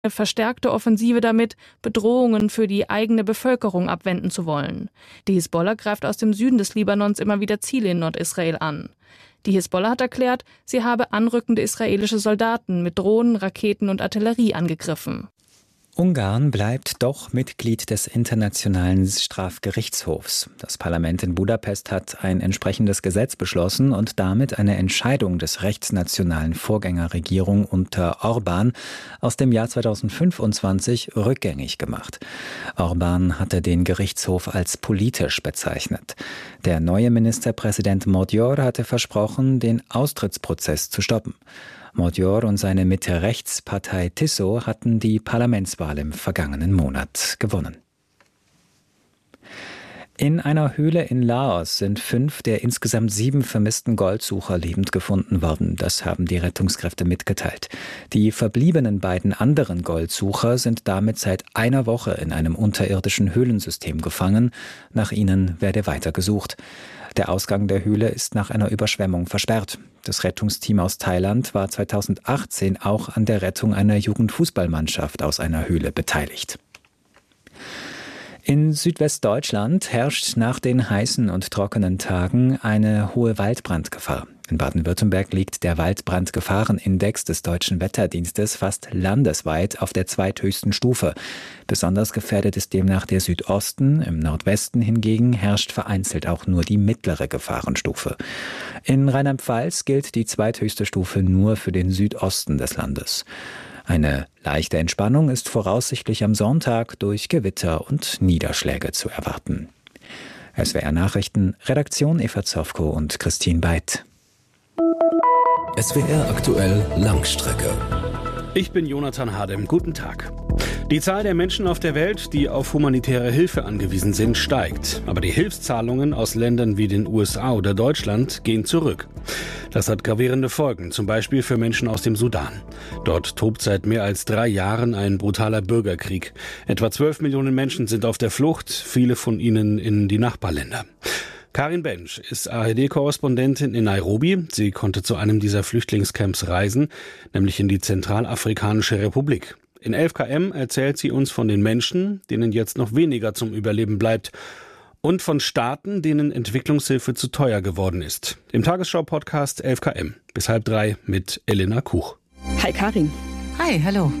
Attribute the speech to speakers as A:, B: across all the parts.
A: verstärkte Offensive damit, Bedrohungen für die eigene Bevölkerung abwenden zu wollen. Die Hisbollah greift aus dem Süden des Libanons immer wieder Ziele in Nordisrael an. Die Hisbollah hat erklärt, sie habe anrückende israelische Soldaten mit Drohnen, Raketen und Artillerie angegriffen.
B: Ungarn bleibt doch Mitglied des Internationalen Strafgerichtshofs. Das Parlament in Budapest hat ein entsprechendes Gesetz beschlossen und damit eine Entscheidung des rechtsnationalen Vorgängerregierung unter Orbán aus dem Jahr 2025 rückgängig gemacht. Orbán hatte den Gerichtshof als politisch bezeichnet. Der neue Ministerpräsident Magyar hatte versprochen, den Austrittsprozess zu stoppen. Magyar und seine Mitte-Rechts-Partei TISO hatten die Parlamentswahl im vergangenen Monat gewonnen. In einer Höhle in Laos sind 5 der insgesamt 7 vermissten Goldsucher lebend gefunden worden. Das haben die Rettungskräfte mitgeteilt. Die verbliebenen beiden anderen Goldsucher sind damit seit einer Woche in einem unterirdischen Höhlensystem gefangen. Nach ihnen werde weiter gesucht. Der Ausgang der Höhle ist nach einer Überschwemmung versperrt. Das Rettungsteam aus Thailand war 2018 auch an der Rettung einer Jugendfußballmannschaft aus einer Höhle beteiligt. In Südwestdeutschland herrscht nach den heißen und trockenen Tagen eine hohe Waldbrandgefahr. In Baden-Württemberg liegt der Waldbrandgefahrenindex des Deutschen Wetterdienstes fast landesweit auf der zweithöchsten Stufe. Besonders gefährdet ist demnach der Südosten. Im Nordwesten hingegen herrscht vereinzelt auch nur die mittlere Gefahrenstufe. In Rheinland-Pfalz gilt die zweithöchste Stufe nur für den Südosten des Landes. Eine leichte Entspannung ist voraussichtlich am Sonntag durch Gewitter und Niederschläge zu erwarten. SWR Nachrichten, Redaktion Eva Zofko und Christine Beit.
C: SWR aktuell Langstrecke.
D: Ich bin Jonathan Hardem. Guten Tag. Die Zahl der Menschen auf der Welt, die auf humanitäre Hilfe angewiesen sind, steigt. Aber die Hilfszahlungen aus Ländern wie den USA oder Deutschland gehen zurück. Das hat gravierende Folgen, zum Beispiel für Menschen aus dem Sudan. Dort tobt seit mehr als 3 Jahren ein brutaler Bürgerkrieg. Etwa 12 Millionen Menschen sind auf der Flucht, viele von ihnen in die Nachbarländer. Karin Bensch ist ARD-Korrespondentin in Nairobi. Sie konnte zu einem dieser Flüchtlingscamps reisen, nämlich in die Zentralafrikanische Republik. In 11 km erzählt sie uns von den Menschen, denen jetzt noch weniger zum Überleben bleibt, und von Staaten, denen Entwicklungshilfe zu teuer geworden ist. Im Tagesschau-Podcast 11 km bis 2:30 mit Elena Kuch.
E: Hi Karin.
F: Hi, hallo.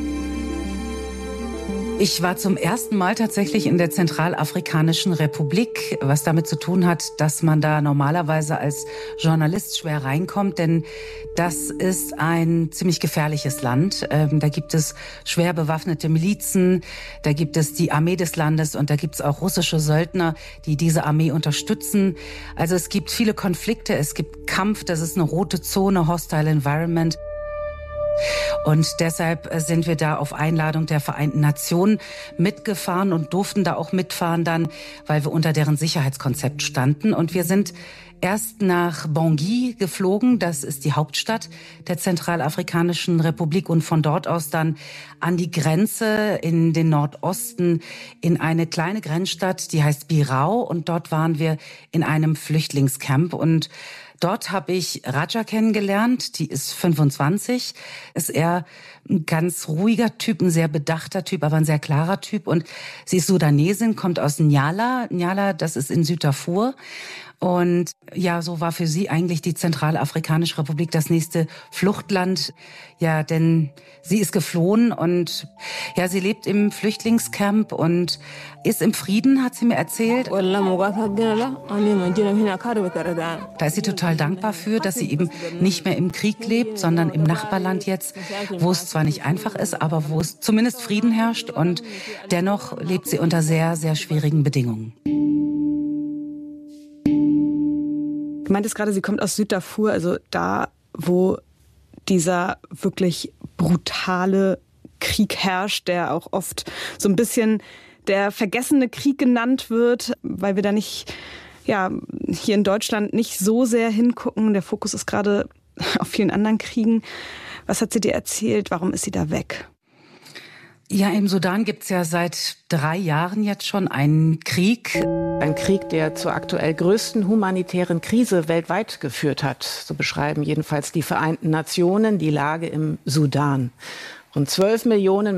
F: Ich war zum ersten Mal tatsächlich in der Zentralafrikanischen Republik, was damit zu tun hat, dass man da normalerweise als Journalist schwer reinkommt, denn das ist ein ziemlich gefährliches Land. Da gibt es schwer bewaffnete Milizen, da gibt es die Armee des Landes und da gibt es auch russische Söldner, die diese Armee unterstützen. Also es gibt viele Konflikte, es gibt Kampf, das ist eine rote Zone, Hostile Environment. Und deshalb sind wir da auf Einladung der Vereinten Nationen mitgefahren und durften da auch mitfahren dann, weil wir unter deren Sicherheitskonzept standen. Und wir sind erst nach Bangui geflogen, das ist die Hauptstadt der Zentralafrikanischen Republik, und von dort aus dann an die Grenze in den Nordosten in eine kleine Grenzstadt, die heißt Birao, und dort waren wir in einem Flüchtlingscamp. Und dort habe ich Raja kennengelernt, die ist 25, ist eher ein ganz ruhiger Typ, ein sehr bedachter Typ, aber ein sehr klarer Typ. Und sie ist Sudanesin, kommt aus Nyala. Nyala, das ist in Süddarfur. Und ja, so war für sie eigentlich die Zentralafrikanische Republik das nächste Fluchtland. Ja, denn sie ist geflohen und ja, sie lebt im Flüchtlingscamp und ist im Frieden, hat sie mir erzählt. Da ist sie total dankbar für, dass sie eben nicht mehr im Krieg lebt, sondern im Nachbarland jetzt, wo es zwar nicht einfach ist, aber wo es zumindest Frieden herrscht, und dennoch lebt sie unter sehr, sehr schwierigen Bedingungen.
E: Du meintest gerade, sie kommt aus Süddarfur, also da, wo dieser wirklich brutale Krieg herrscht, der auch oft so ein bisschen der vergessene Krieg genannt wird, weil wir da nicht, ja, hier in Deutschland nicht so sehr hingucken. Der Fokus ist gerade auf vielen anderen Kriegen. Was hat sie dir erzählt? Warum ist sie da weg?
F: Ja, im Sudan gibt's ja seit 3 Jahren jetzt schon einen Krieg.
G: Ein Krieg, der zur aktuell größten humanitären Krise weltweit geführt hat. So beschreiben jedenfalls die Vereinten Nationen die Lage im Sudan. Rund 12 Millionen